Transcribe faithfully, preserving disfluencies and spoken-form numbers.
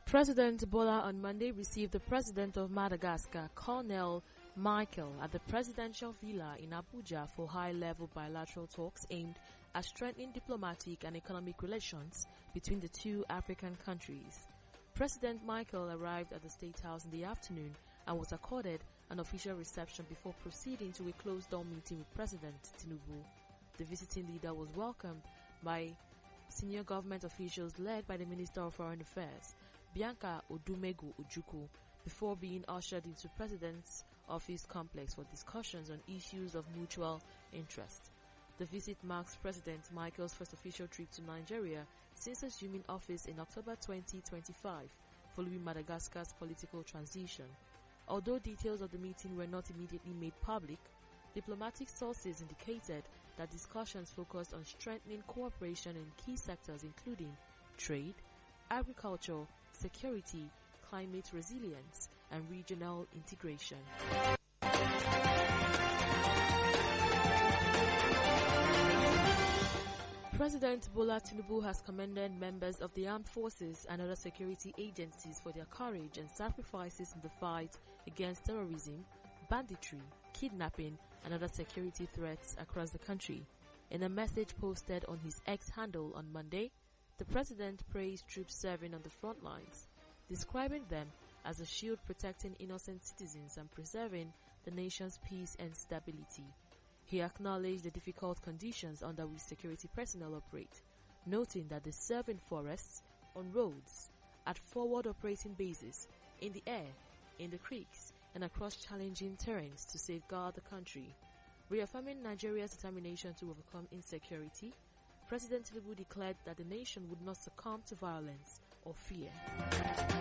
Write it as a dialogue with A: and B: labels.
A: President Bola on Monday received the President of Madagascar, Colonel Michael, at the Presidential Villa in Abuja for high-level bilateral talks aimed at strengthening diplomatic and economic relations between the two African countries. President Michael arrived at the State House in the afternoon and was accorded an official reception before proceeding to a closed-door meeting with President Tinubu. The visiting leader was welcomed by senior government officials led by the Minister of Foreign Affairs, Bianca Odumegu Ojukwu, before being ushered into President's office complex for discussions on issues of mutual interest. The visit marks President Michael's first official trip to Nigeria since assuming office in October twenty twenty-five, following Madagascar's political transition. Although details of the meeting were not immediately made public, diplomatic sources indicated that discussions focused on strengthening cooperation in key sectors including trade, agriculture, security, climate resilience, and regional integration. President Bola Tinubu has commended members of the armed forces and other security agencies for their courage and sacrifices in the fight against terrorism, banditry, kidnapping, and other security threats across the country. In a message posted on his X handle on Monday, the president praised troops serving on the front lines, describing them as a shield protecting innocent citizens and preserving the nation's peace and stability. He acknowledged the difficult conditions under which security personnel operate, noting that they serve in forests, on roads, at forward operating bases, in the air, in the creeks, and across challenging terrains to safeguard the country. Reaffirming Nigeria's determination to overcome insecurity, President Tinubu declared that the nation would not succumb to violence or fear.